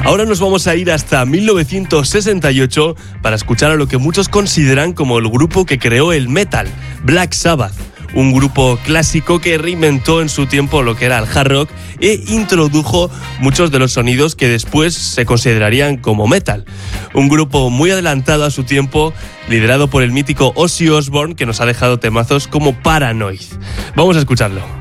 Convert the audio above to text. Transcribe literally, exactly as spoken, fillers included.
Ahora nos vamos a ir hasta mil novecientos sesenta y ocho para escuchar a lo que muchos consideran como el grupo que creó el metal, Black Sabbath. Un grupo clásico que reinventó en su tiempo lo que era el hard rock e introdujo muchos de los sonidos que después se considerarían como metal. Un grupo muy adelantado a su tiempo, liderado por el mítico Ozzy Osbourne, que nos ha dejado temazos como Paranoid. Vamos a escucharlo.